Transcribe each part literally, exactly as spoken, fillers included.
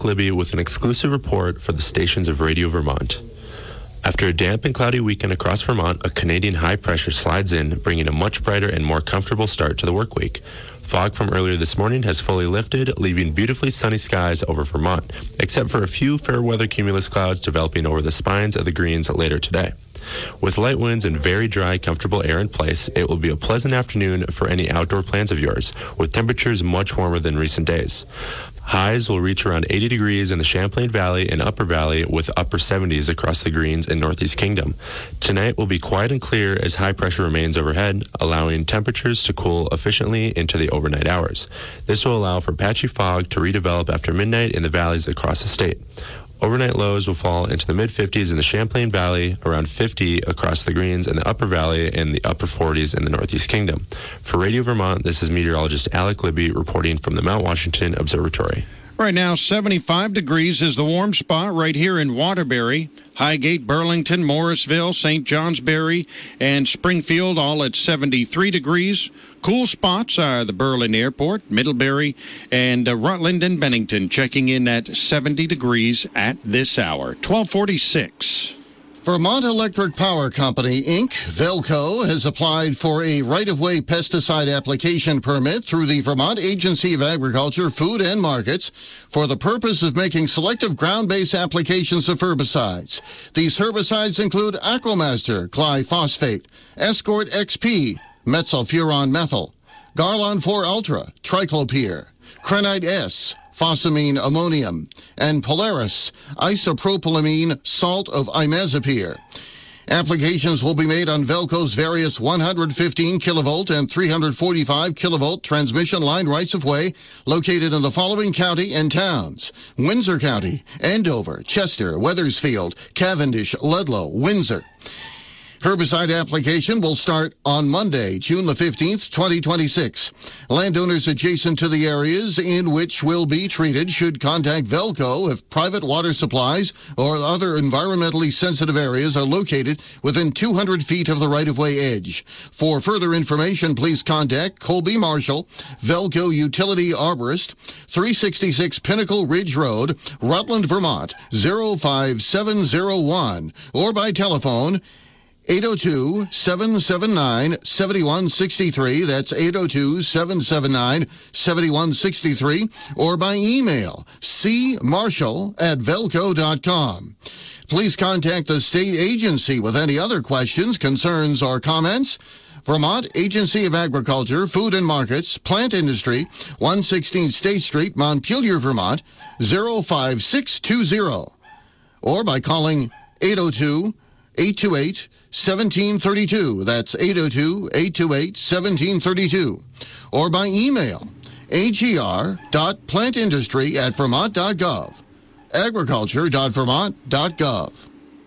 Libby with an exclusive report for the stations of Radio Vermont. After a damp and cloudy weekend across Vermont, a Canadian high pressure slides in, bringing a much brighter and more comfortable start to the work week. Fog from earlier this morning has fully lifted, leaving beautifully sunny skies over Vermont, except for a few fair weather cumulus clouds developing over the spines of the greens later today. With light winds and very dry, comfortable air in place, it will be a pleasant afternoon for any outdoor plans of yours, with temperatures much warmer than recent days. Highs will reach around eighty degrees in the Champlain Valley and Upper Valley, with upper seventies across the Greens and Northeast Kingdom. Tonight will be quiet and clear as high pressure remains overhead, allowing temperatures to cool efficiently into the overnight hours. This will allow for patchy fog to redevelop after midnight in the valleys across the state. Overnight lows will fall into the mid-fifties in the Champlain Valley, around fifty across the Greens and the Upper Valley, and the upper forties in the Northeast Kingdom. For Radio Vermont, this is meteorologist Alec Libby reporting from the Mount Washington Observatory. Right now, seventy-five degrees is the warm spot right here in Waterbury. Highgate, Burlington, Morrisville, Saint Johnsbury, and Springfield all at seventy-three degrees. Cool spots are the Berlin Airport, Middlebury, and uh, Rutland and Bennington checking in at seventy degrees at this hour. twelve forty-six. Vermont Electric Power Company, Incorporated, Velco, has applied for a right-of-way pesticide application permit through the Vermont Agency of Agriculture, Food and Markets for the purpose of making selective ground-based applications of herbicides. These herbicides include Aquamaster, glyphosate, Escort X P, Metsulfuron methyl, Garlon four Ultra, Triclopyr, Crenite S, Phosamine ammonium, and Polaris isopropylamine salt of imazapyr. Applications will be made on Velco's various one hundred fifteen kilovolt and three hundred forty-five kilovolt transmission line rights-of-way located in the following county and towns: Windsor County, Andover, Chester, Wethersfield, Cavendish, Ludlow, Windsor. Herbicide application will start on Monday, June the fifteenth, twenty twenty-six. Landowners adjacent to the areas in which will be treated should contact Velco if private water supplies or other environmentally sensitive areas are located within two hundred feet of the right-of-way edge. For further information, please contact Colby Marshall, Velco Utility Arborist, three sixty-six Pinnacle Ridge Road, Rutland, Vermont, zero five seven zero one, or by telephone eight oh two, seven seven nine, seven one six three. That's eight oh two, seven seven nine, seven one six three. Or by email, c marshall at velco dot com. Please contact the state agency with any other questions, concerns, or comments. Vermont Agency of Agriculture, Food and Markets, Plant Industry, one sixteen State Street, Montpelier, Vermont, zero five six two zero. Or by calling eight oh two, eight two eight, one seven three two. That's eight oh two, eight two eight, one seven three two. Or by email, a g r dot plant industry at vermont dot gov, agriculture dot vermont dot gov.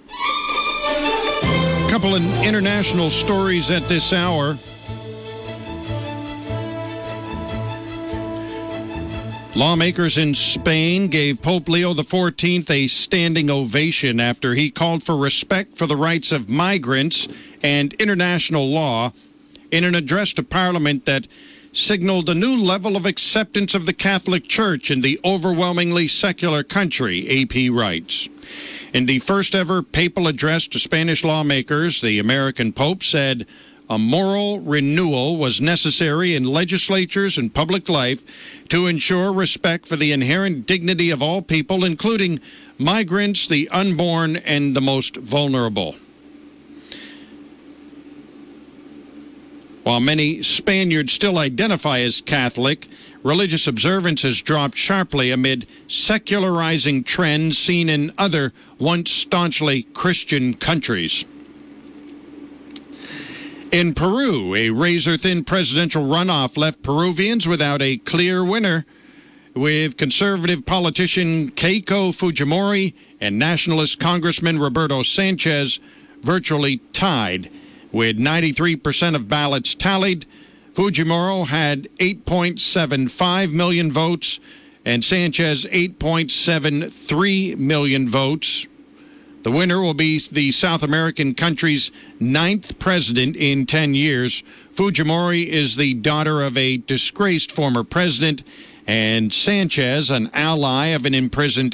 A couple of international stories at this hour. Lawmakers in Spain gave Pope Leo the fourteenth a standing ovation after he called for respect for the rights of migrants and international law in an address to Parliament that signaled a new level of acceptance of the Catholic Church in the overwhelmingly secular country, A P writes. In the first ever papal address to Spanish lawmakers, the American Pope said a moral renewal was necessary in legislatures and public life to ensure respect for the inherent dignity of all people, including migrants, the unborn, and the most vulnerable. While many Spaniards still identify as Catholic, religious observance has dropped sharply amid secularizing trends seen in other once staunchly Christian countries. In Peru, a razor-thin presidential runoff left Peruvians without a clear winner, with conservative politician Keiko Fujimori and nationalist Congressman Roberto Sanchez virtually tied. With ninety-three percent of ballots tallied, Fujimori had eight point seven five million votes and Sanchez eight point seven three million votes. The winner will be the South American country's ninth president in ten years. Fujimori is the daughter of a disgraced former president And Sanchez, an ally of an imprisoned